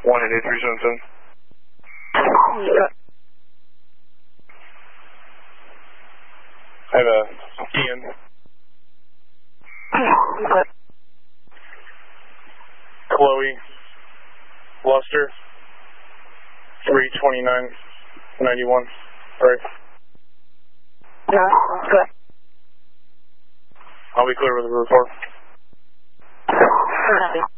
18377. I have a Ian. Chloe. Luster. 32991. Right. Good. I'll be clear with the report.